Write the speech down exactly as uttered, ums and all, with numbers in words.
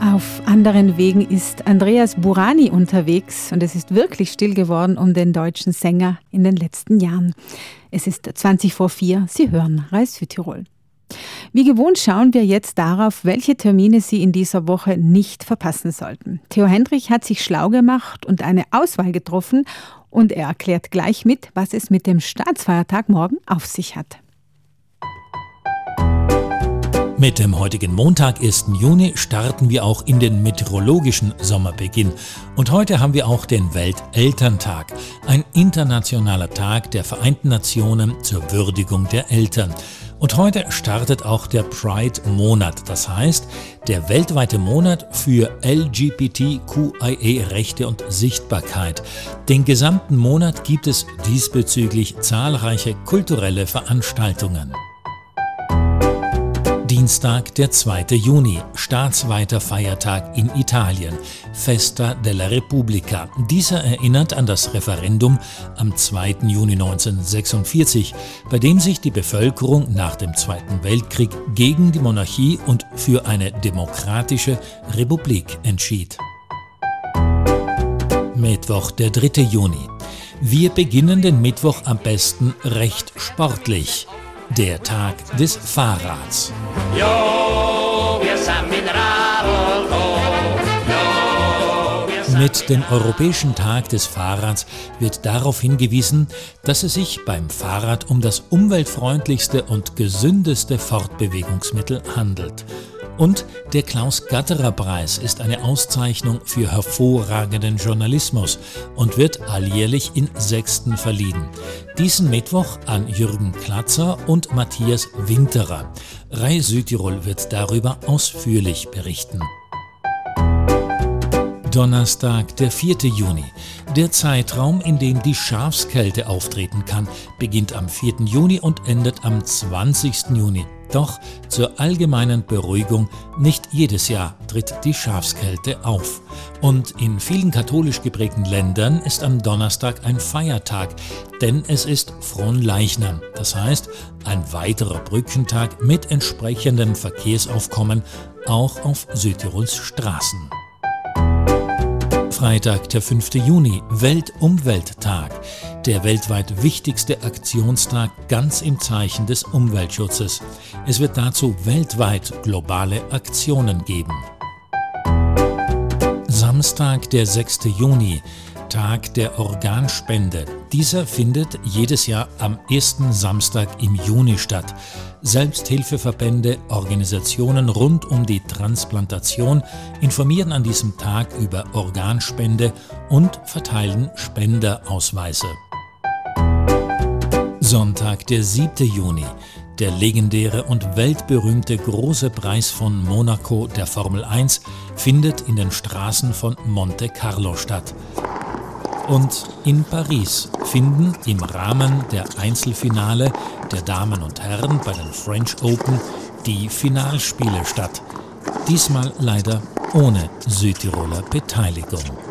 Auf anderen Wegen ist Andreas Burani unterwegs und es ist wirklich still geworden um den deutschen Sänger in den letzten Jahren. Es ist zwanzig vor vier, Sie hören Reis Südtirol. Wie gewohnt schauen wir jetzt darauf, welche Termine Sie in dieser Woche nicht verpassen sollten. Theo Hendrich hat sich schlau gemacht und eine Auswahl getroffen und er erklärt gleich mit, was es mit dem Staatsfeiertag morgen auf sich hat. Mit dem heutigen Montag, ersten Juni, starten wir auch in den meteorologischen Sommerbeginn. Und heute haben wir auch den Weltelterntag, ein internationaler Tag der Vereinten Nationen zur Würdigung der Eltern. Und heute startet auch der Pride-Monat, das heißt der weltweite Monat für L G B T Q I A-Rechte und Sichtbarkeit. Den gesamten Monat gibt es diesbezüglich zahlreiche kulturelle Veranstaltungen. Dienstag, der zweite Juni, staatsweiter Feiertag in Italien, Festa della Repubblica. Dieser erinnert an das Referendum am zweiten Juni neunzehnhundertsechsundvierzig, bei dem sich die Bevölkerung nach dem Zweiten Weltkrieg gegen die Monarchie und für eine demokratische Republik entschied. Mittwoch, der dritte Juni. Wir beginnen den Mittwoch am besten recht sportlich. Der Tag des Fahrrads. Mit dem Europäischen Tag des Fahrrads wird darauf hingewiesen, dass es sich beim Fahrrad um das umweltfreundlichste und gesündeste Fortbewegungsmittel handelt. Und der Klaus-Gatterer-Preis ist eine Auszeichnung für hervorragenden Journalismus und wird alljährlich in Sexten verliehen. Diesen Mittwoch an Jürgen Klatzer und Matthias Winterer. Reis Südtirol wird darüber ausführlich berichten. Donnerstag, der vierte Juni. Der Zeitraum, in dem die Schafskälte auftreten kann, beginnt am vierten Juni und endet am zwanzigsten Juni. Doch zur allgemeinen Beruhigung, nicht jedes Jahr tritt die Schafskälte auf. Und in vielen katholisch geprägten Ländern ist am Donnerstag ein Feiertag, denn es ist Fronleichnam, das heißt ein weiterer Brückentag mit entsprechendem Verkehrsaufkommen auch auf Südtirols Straßen. Freitag, der fünfte Juni, Weltumwelttag, der weltweit wichtigste Aktionstag ganz im Zeichen des Umweltschutzes. Es wird dazu weltweit globale Aktionen geben. Samstag, der sechste Juni, Tag der Organspende. Dieser findet jedes Jahr am ersten Samstag im Juni statt. Selbsthilfeverbände, Organisationen rund um die Transplantation informieren an diesem Tag über Organspende und verteilen Spenderausweise. Sonntag, der siebte Juni. Der legendäre und weltberühmte Große Preis von Monaco der Formel eins findet in den Straßen von Monte Carlo statt. Und in Paris finden im Rahmen der Einzelfinale der Damen und Herren bei den French Open die Finalspiele statt. Diesmal leider ohne Südtiroler Beteiligung.